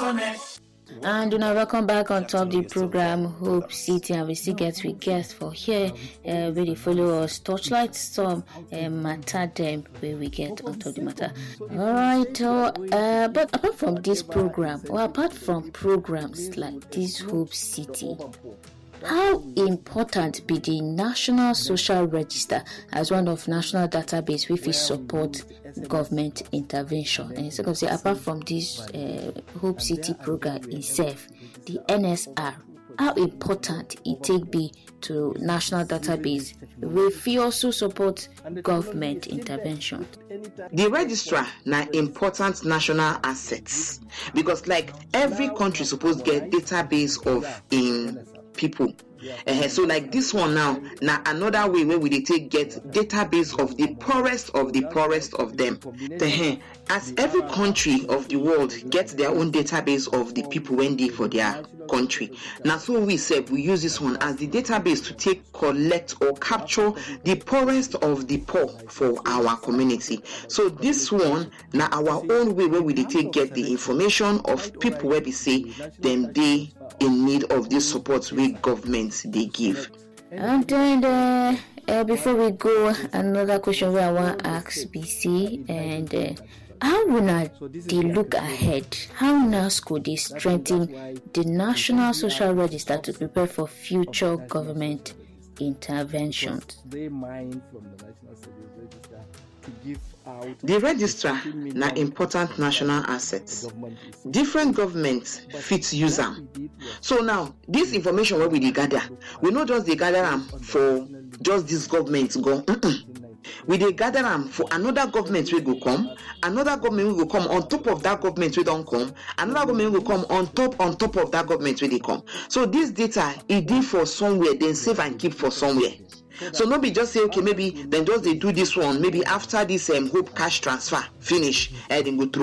And welcome back on top the program Hope City, and we still get guests for here. Really follow us, torchlight some matter them where we get on top the matter. All right, but apart from this program, or apart from programs like this Hope City, how important be the National Social Register as one of national database which will support government intervention? And so, say apart from this Hope City program itself, the NSR, how important it take be to national database will also support government intervention? The registrar na important national assets, because like every country supposed get database of in people. So like this one now another way where we they take get database of the poorest of them. As every country of the world gets their own database of the people when they for their country. Now so we said we use this one as the database to collect or capture the poorest of the poor for our community. So this one now our own way where we they take get the information of people where we say them they in need of this support with government they give. And then before we go, another question where I want to ask BC, and how will they look ahead? How now could they strengthen the National Social Register to prepare for future government interventions? The register na important national assets. Different governments fit use them. So now this information where we dey gather, we not just dey gather them for just this government go. We dey gather them for another government will go come, another government will come on top of that government will don't come, another government will come on top of that government will they come. So this data it dey for somewhere, then save and keep for somewhere. So not be just say okay, maybe then just they do this one, maybe after this Hope cash transfer finish, and then go through